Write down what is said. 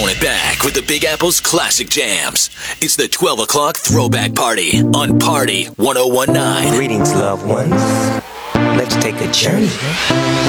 it back with the Big Apple's classic jams. It's the 12 o'clock throwback party on Party 1019. Greetings, loved ones. Let's take a journey.